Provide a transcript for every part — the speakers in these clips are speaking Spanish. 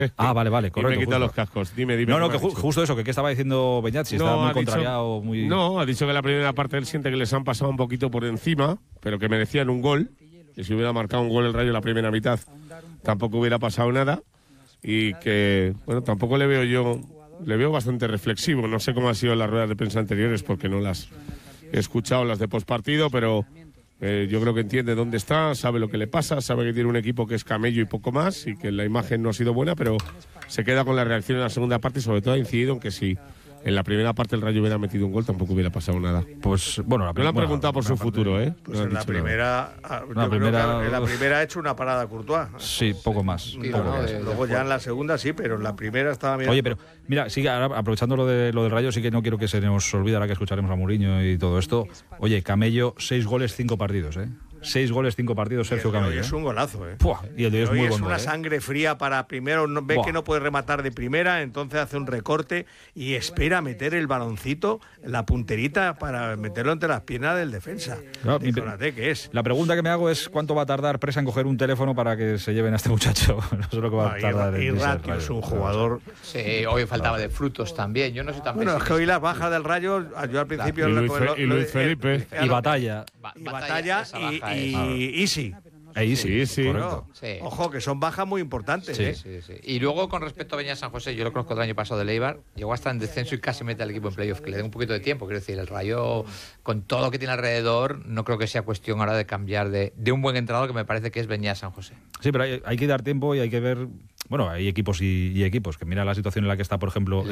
Ah, vale, Y me correcto. he quitado justo. los cascos. Dime. No, ¿qué me que has dicho? justo eso, que qué estaba diciendo Beñat, si estaba No, muy ha dicho- contrariado, muy... No, ha dicho que la primera parte él siente que les han pasado un poquito por encima, pero que merecían un gol. Que si hubiera marcado un gol el Rayo en la primera mitad, tampoco hubiera pasado nada. Y que, bueno, tampoco le veo bastante reflexivo. No sé cómo han sido las ruedas de prensa anteriores porque no las he escuchado, las de postpartido, pero yo creo que entiende dónde está, sabe lo que le pasa, sabe que tiene un equipo que es camello y poco más y que la imagen no ha sido buena, pero se queda con la reacción en la segunda parte y sobre todo ha incidido en que si en la primera parte el Rayo hubiera metido un gol tampoco hubiera pasado nada. Pues, bueno, No le han preguntado por su futuro, ¿eh? Pues No han en la dicho nada. primera, La primera- en la primera ha hecho una parada Courtois. Sí, poco más. Luego, poco más. luego ya en la segunda sí, pero en la primera estaba mirando. Oye, pero mira, sí, ahora, aprovechando lo del Rayo, sí que no quiero que se nos olvide ahora que escucharemos a Mourinho y todo esto. Oye, Camello, 6 goles, 5 partidos, ¿eh? 6 goles, 5 partidos, Sergio Y el de hoy Camello. es un golazo, ¿eh? Puah, y el de hoy es Hoy muy es buen una gol, ¿eh? sangre fría para primero, ve Buah. que no puede rematar de primera, entonces hace un recorte y espera meter el baloncito, la punterita para meterlo entre las piernas del defensa. No, Fíjate que es. La pregunta que me hago es cuánto va a tardar Presa en coger un teléfono para que se lleven a este muchacho. No sé lo que va a tardar en Y irse al Ratio es Rayo. un jugador. Sí, hoy faltaba de frutos también. Yo no soy tan Bueno, es que hoy las bajas del Rayo, yo al principio. Y Luis Felipe. Y Batalla. Y Batalla esa baja y Easy. Ahí sí, Sí. correcto. Sí. Ojo, que son bajas muy importantes. Sí. ¿eh? Sí, sí. Y luego, con respecto a Beñat San José, yo lo conozco del año pasado de Eibar, llegó hasta en descenso y casi mete al equipo en playoff, que le den un poquito de tiempo. Quiero decir, el Rayo, con todo lo que tiene alrededor, no creo que sea cuestión ahora de cambiar de un buen entrenador, que me parece que es Beñat San José. Sí, pero hay que dar tiempo y hay que ver. Bueno, hay equipos y equipos, que mira la situación en la que está, por ejemplo.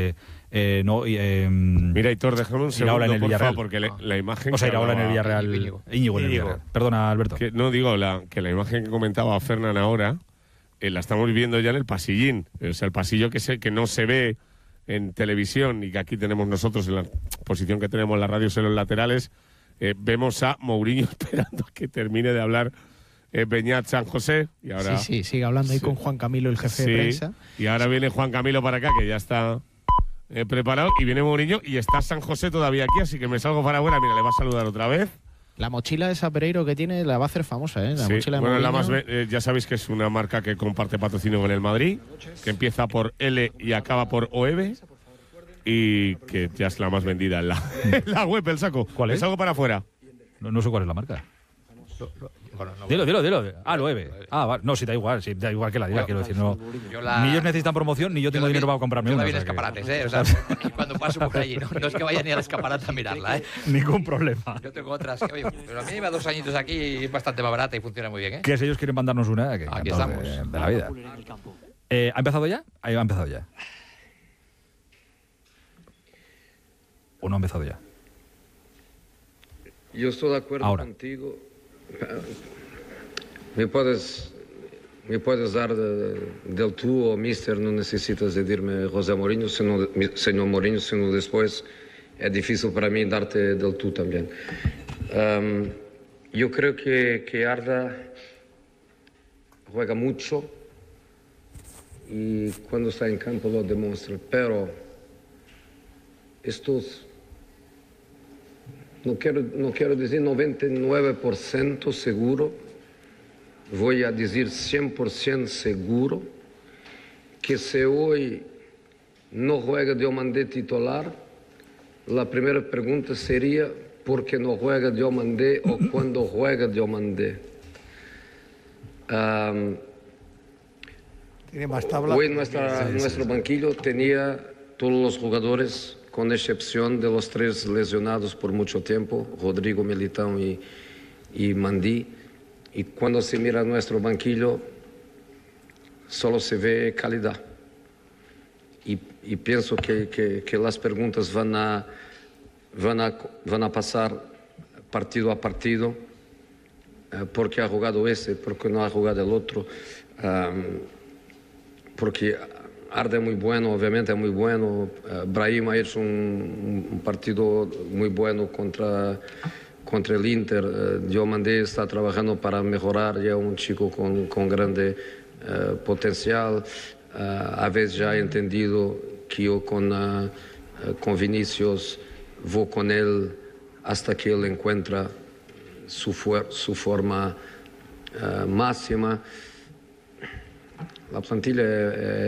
Mira, Hitor, déjame un Iraola segundo, en el por Villarreal. favor, porque la imagen... O sea, que Iraola en el hablaba- Villarreal. Íñigo. Íñigo en el Íñigo. Villarreal. Perdona, Alberto. Que, no, digo, que la imagen que comentaba Fernán ahora, la estamos viendo ya en el pasillín. O sea, el pasillo que no se ve en televisión y que aquí tenemos nosotros en la posición que tenemos en las radios en los laterales, vemos a Mourinho esperando a que termine de hablar Beñat San José. Y ahora, Sí, sigue hablando ahí Sí. con Juan Camilo, el jefe de sí, prensa. y ahora viene Juan Camilo para acá, que ya está preparado, y viene Mourinho y está San José todavía aquí, así que me salgo para afuera. Mira, le va a saludar otra vez. La mochila de Pereiro que tiene la va a hacer famosa, ¿eh? La Sí, mochila de bueno, Mourinho. ya sabéis que es una marca que comparte patrocinio con el Madrid, que empieza por L y acaba por OEB, y que ya es la más vendida en la web, el saco. ¿Cuál es? El saco para afuera. No sé cuál es la marca. Bueno, no, Dilo. Ah, lo EVE. Ah, vale. No, sí, da igual que la diga, Bueno, quiero decir. No, yo la- ni ellos necesitan promoción, ni yo tengo la vi- dinero para comprarme yo una. la vi en o sea que- escaparates, ¿eh? O sea, y cuando paso por allí, no es que vaya ni al escaparate a mirarla, ¿eh? Ningún problema. Yo tengo otras que, oye, pero a mí lleva 2 añitos aquí y es bastante más barata y funciona muy bien, ¿eh? Que si ellos quieren mandarnos una, que Aquí encantados estamos. de la vida. ¿Ha empezado ya? Ahí ha empezado ya. ¿O no ha empezado ya? Yo estoy de acuerdo Ahora. contigo. Me puedes dar del tú o mister, no necesitas decirme José Mourinho, señor Mourinho, sino después es difícil para mí darte del tú también. Yo creo que Arda juega mucho y cuando está en campo lo demuestra, pero estos, no quiero decir 99% seguro, voy a decir 100% seguro que si hoy no juega Diomandé titular, la primera pregunta sería ¿por qué no juega Diomandé o cuándo juega Diomandé? Tiene más tabla. Hoy nuestro banquillo tenía todos los jugadores, con excepción de los 3 lesionados por mucho tiempo, Rodrigo, Militão y Mandí. Y cuando se mira nuestro banquillo, solo se ve calidad. Y pienso que las preguntas van a pasar partido a partido. ¿Por qué ha jugado ese? ¿Por qué no ha jugado el otro? Porque Arda es muy bueno, obviamente es muy bueno. Brahim ha hecho un partido muy bueno contra el Inter. Diomandé está trabajando para mejorar, ya un chico con grande potencial. A veces ya he entendido que yo con Vinicius voy con él hasta que él encuentra su forma máxima. La plantilla